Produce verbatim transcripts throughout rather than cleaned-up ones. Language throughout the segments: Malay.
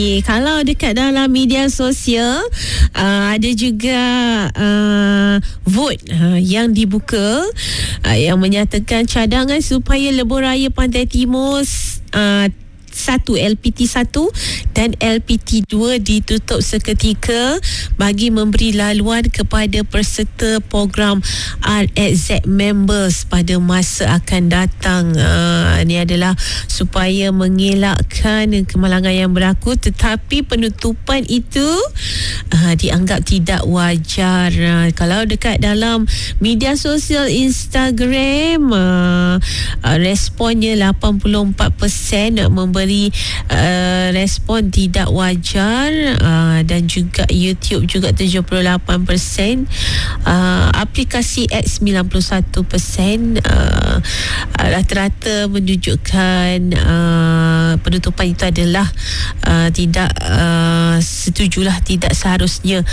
Kalau dekat dalam media sosial uh, ada juga uh, vote uh, yang dibuka uh, yang menyatakan cadangan supaya lebuh raya Pantai Timur uh, satu L P T satu dan L P T dua ditutup seketika bagi memberi laluan kepada peserta program R X Z members pada masa akan datang. Uh, ini adalah supaya mengelakkan kemalangan yang berlaku, tetapi penutupan itu uh, dianggap tidak wajar. Uh, kalau dekat dalam media sosial Instagram, uh, uh, responnya lapan puluh empat peratus memberi beri uh, respon tidak wajar, uh, dan juga YouTube juga tujuh puluh lapan peratus, uh, aplikasi X sembilan puluh satu peratus, uh, rata-rata menunjukkan uh, penutupan itu adalah uh, tidak uh, setujulah, tidak seharusnya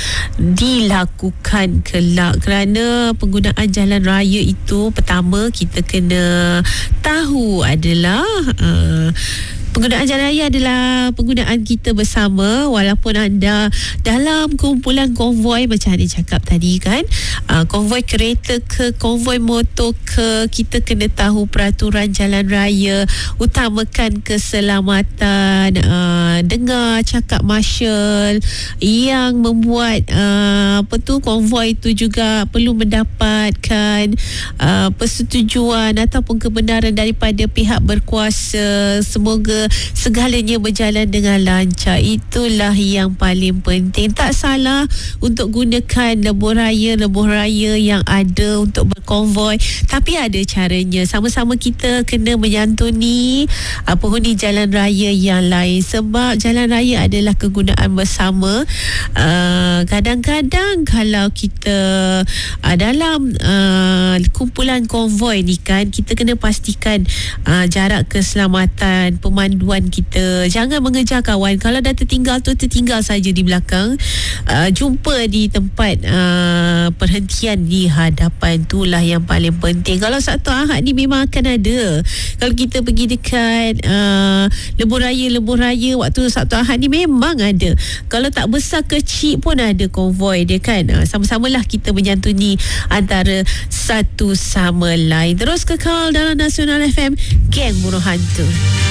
dilakukan kelak, kerana penggunaan jalan raya itu pertama kita kena tahu adalah uh, penggunaan jalan raya adalah penggunaan kita bersama, walaupun anda dalam kumpulan konvoi macam Adi cakap tadi kan, uh, konvoi kereta ke konvoi motor ke, kita kena tahu peraturan jalan raya, utamakan keselamatan, uh, dengar cakap marshal yang membuat uh, apa tu konvoi itu juga perlu mendapatkan uh, persetujuan ataupun kebenaran daripada pihak berkuasa. Semoga segalanya berjalan dengan lancar. Itulah yang paling penting. Tak salah untuk gunakan lebuh raya lebuh raya yang ada untuk berkonvoi, tapi ada caranya. Sama-sama kita kena menyantuni uh, penghuni jalan raya yang lain, sebab jalan raya adalah kegunaan bersama. Uh, kadang-kadang kalau kita uh, dalam uh, kumpulan konvoi ni kan, kita kena pastikan uh, jarak keselamatan, pemanduan kita. Jangan mengejar kawan. Kalau dah tertinggal tu, tertinggal saja di belakang. Uh, jumpa di tempat uh, perhentian di hadapan. Itulah yang paling penting. Kalau Sabtu Ahad ni memang akan ada. Kalau kita pergi dekat uh, lebuh raya lebuh raya waktu Sabtu Ahad ni memang ada. Kalau tak besar kecil pun ada konvoi dia kan. Uh, sama-samalah kita menyantuni antara satu sama lain. Terus kekal dalam Nasional F M, Geng Buruh Hantu.